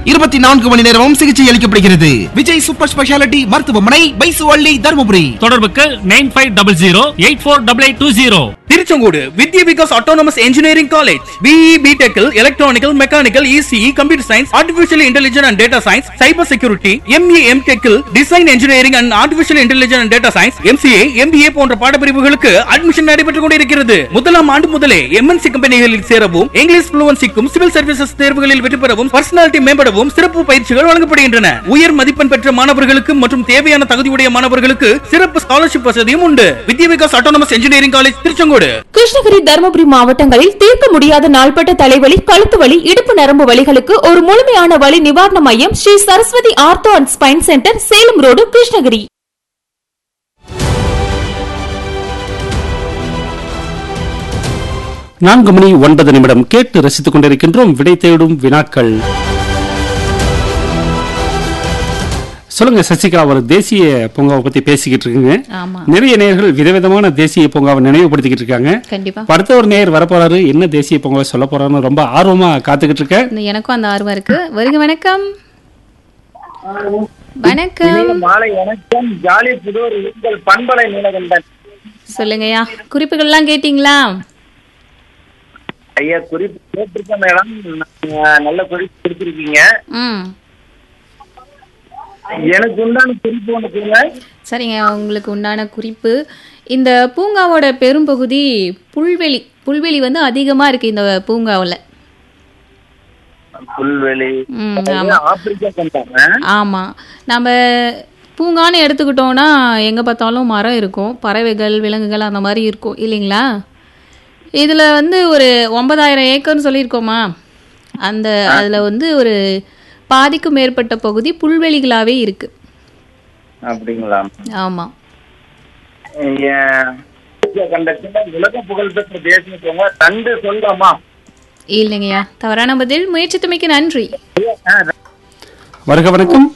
24 மணி நேரமும் சிகிச்சை அளிக்கப்படுகிறது. விஜய் சூப்பர் ஸ்பெஷாலிட்டி மருத்துவமனை, பைசுவள்ளி, தருமபுரி. தொடர்புக்கு 9500848820. திருச்செங்கோடு வித்யா Vikas autonomous engineering college. BE பிடெக்கில் electronical, mechanical, ECE, computer science, artificial intelligence and data science, cyber security, ME எம்டெக்கில் design engineering and artificial intelligence and data science, MCA, MBA போன்ற பாடப்பிரிவுகளுக்கு admission நடைபெற்றுக் கொண்டிருக்கிறது. முதலாம் ஆண்டு முதலே எம்என்சி கம்பெனிகளில் சேரவும், English ஃப்ளூவன்சிக்கும், civil services தேர்வுகளில் வெற்றி பெறவும், பர்சனாலிட்டி மேம்படவும் சிறப்பு பயிற்சிகள் வழங்கப்படுகின்றன. உயர் மதிப்பெண் பெற்ற மாணவர்களுக்கு மற்றும் தேவையான தகுதியுடைய மாணவர்களுக்கு சிறப்பு ஸ்காலர்ஷிப் வசதியும் உண்டு. வித்யா Vikas autonomous engineering college, Tiruchengode. Krishnagiri, Dharmapuri மாவட்டங்களில் தீர்க்க முடியாத நாள்பட்ட தலைவலி, கழுத்து வலி, இடுப்பு நரம்பு வலிகளுக்கு ஒரு முழுமையான வலி நிவாரண மையம் Sri Saraswati ortho and spine centre, Salem road, Krishnagiri. 4:09 கேட்டு ரசித்துக் கொண்டிருக்கின்றோம் விடை தேடும் வினாக்கள். சொல்லுங்க சசிகலா, ஒரு தேசிய பூங்காவை பத்தி பேசிக்கிட்டு இருக்குங்க. நிறைய நேயர்கள் விதவிதமான தேசிய பூங்காவை நினைவுபடுத்திக்கிட்டு இருக்காங்க. அடுத்த ஒரு நேயர் வரப்போறாரு, என்ன தேசிய பூங்காவை சொல்ல போறாருன்னு ரொம்ப ஆர்வமா காத்துக்கிட்டு இருக்கேன். எனக்கும் அந்த ஆர்வம் இருக்கு. வருக, வணக்கம். வணக்கம். மாலை வணக்கம். ஜாலி புதூர் உங்கள் பண்பலை நீலகண்டன். சொல்லுங்கய்யா, குறிப்புகள்லாம் கேட்டீங்களா? ஐயா, குறிப்பு கேட்டிருக்கேன் மேடம். நல்ல குறிப்பு கொடுத்துருக்கீங்க. எனக்கு உண்டான குறிப்பு ஒன்று கொடுங்க. சரிங்க, உங்களுக்கு உண்டான குறிப்பு, இந்த பூங்காவோட பெரும்பகுதி புல்வெளி. புல்வெளி வந்து அதிகமா இருக்கு இந்த பூங்காவில். புல்வெளி. ஆமா, நம்ம பூங்கான்னு எடுத்துக்கிட்டோம்னா எங்க பார்த்தாலும் மரம் இருக்கும், பறவைகள், விலங்குகள் அந்த மாதிரி இருக்கும் இல்லைங்களா? இதுல வந்து ஒரு 9000 ஏக்கர்னு சொல்லியிருக்கோமா, அதுல வந்து ஒரு பாதிக்கும் மேற்பட்ட பகுதி புல்வெளிகளாவே இருக்கு. அப்படிங்களா? ஆமா. உலக புகழ்பெற்ற தேசிய பூங்கா தண்டு சொல்றோமா? இல்லைங்கய்யா, தவறான பதில். முயற்சித்தமைக்கு நன்றி. வருக, வணக்கம்.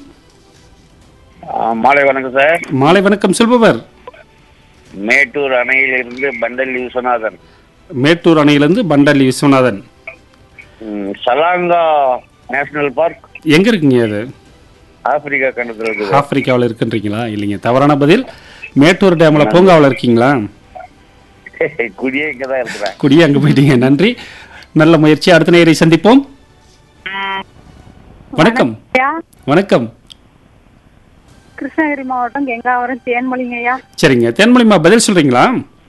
மாலை வணக்கம் சார். மாலை வணக்கம். சொல்பவர் மேட்டூர் அணையிலிருந்து பண்டல்லி விஸ்வநாதன். மேட்டூர் அணையிலிருந்து பண்டல்லி விஸ்வநாதன். சலாங்கா நேஷனல் பார்க் எங்க இருக்குங்க? அது ஆப்பிரிக்கா கண்டத்துல இருக்கு. ஆப்பிரிக்காவில் இருக்குன்றீங்களா? இல்லைங்க, தவறான பதில். மேட்டூர் டேம்ல பூங்காவில் இருக்கீங்களா? குடியே இங்கதான் இருக்கிறேன். குடியே அங்க போயிட்டீங்க. நன்றி, நல்ல முயற்சி. அடுத்த நேயரை சந்திப்போம். வணக்கம். வணக்கம். கிருஷ்ணகிரி மாவட்டம் கெங்காவரம் தேன்மொழிங்க ஐயா. சரிங்க, தேன்மொழிமா பதில் சொல்றீங்களா?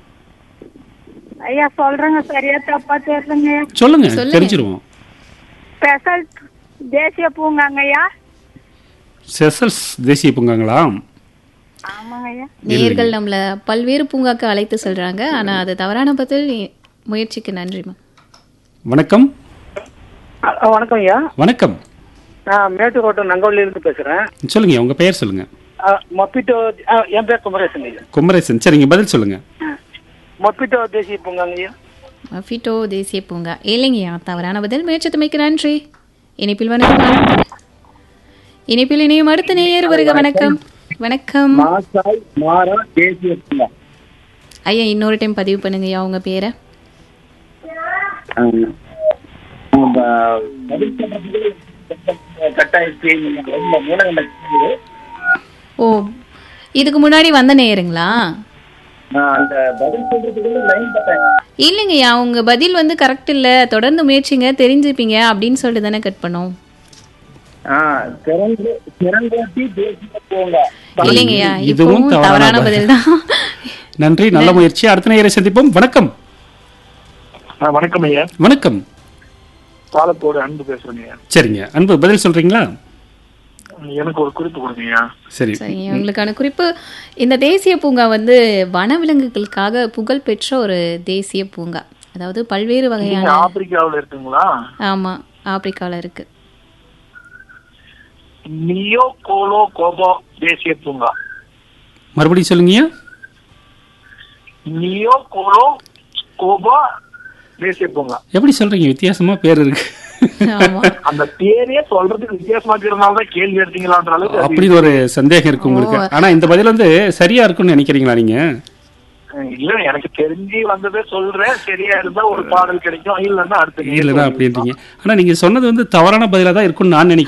ஐயா சொல்றேங்க, சரியா தப்பா தெரியலங்க. சொல்லுங்க, தெரிஞ்சிருவோம். ஸ்பெஷல் தேசிய பூங்காங்க ஐயா. செசல்ஸ் தேசிய பூங்காங்களா? ஆமாங்க ஐயா. நேயர்கள் நம்மள பல்வேறு பூங்காக்கு அழைத்து சொல்றாங்க, ஆனா அது தவறான பதில். முயற்சிக்கு நன்றிமா. வணக்கம். வணக்கம் ஐயா. வணக்கம். நான் மேட்டூர் ரோட்டு நங்கவள்ளியில இருந்து பேசுறேன். சொல்லுங்க, உங்க பெயர் சொல்லுங்க. மொப்பிட்டோ. என் பேர் குமரேசன் ஐயா. குமரேசன். சரிங்க, பதில் சொல்லுங்க. மொப்பிட்டோ தேசிய பூங்காங்க ஐயா. மொப்பிட்டோ தேசிய பூங்கா இல்லைங்கய்யா, தவறான பதில். முயற்சித்தமைக்கு நன்றி. இணைப்பில் வணக்கம். இணைப்பில் இணையும் அடுத்த நேயர். வருக, வணக்கம். வணக்கம் ஐயா, இன்னொரு டைம் பதிவு பண்ணுங்கய்யா உங்க பேரை. ஓ, இதுக்கு முன்னாடி வந்த நேயருங்களா? இல்லைங்கய்யா, உங்க பதில் வந்து கரெக்ட் இல்ல, தொடர்ந்து முயற்சிங்க, தெரிஞ்சுப்பீங்க அப்படின்னு சொல்லிட்டு தானே கட் பண்ணோம். இல்லைங்கய்யா, இதுவும் தவறான பதில் தான். நன்றி, நல்ல முயற்சி. அடுத்த நேயரை சந்திப்போம். வணக்கம். வணக்கம் ஐயா. வணக்கம். பாலத்தோடு அன்பு பேசுறேங்க. சரிங்க, அன்பு பதில் சொல்றீங்களா? எனக்கு ஒரு குறிப்பு கொடுங்கய்யா. சரி, உங்களுக்கான குறிப்பு, இந்த தேசிய பூங்கா வந்து வனவிலங்குகளுக்காக புகழ் பெற்ற ஒரு தேசிய பூங்கா. அதாவது பல்வேறு வகையான. ஆப்பிரிக்காவில் இருக்குங்களா? ஆமா, ஆப்பிரிக்கால இருக்கு. நியோ கோலோ கோபோ தேசிய பூங்கா. மறுபடியும் சொல்லுங்க. நியோ கோலோ கோபோ தேசிய பூங்கா. எப்படி சொல்றீங்க? வித்தியாசமா பேர் இருக்கு. அந்த பேரே சொல்றதுக்கு வித்தியாசமா இருக்கிறதுனாலதான் கேள்வி எடுத்தீங்களான்ற அளவுக்கு அப்படி ஒரு சந்தேகம் இருக்கு உங்களுக்கு. ஆனா இந்த பதில் வந்து சரியா இருக்குன்னு நினைக்கிறீங்களா நீங்க? இல்ல, எனக்கு தெரிஞ்சு வந்ததே சொல்றேன். சரியா இருந்தா ஒரு பாடல் கிடைக்கும், இல்லன்னா அடுத்த. இல்லன்னா அப்படின்றீங்க. ஆனா நீங்க சொன்னது வந்து தவறான பதிலா தான் இருக்கும்னு நான் நினைக்கிறேன்.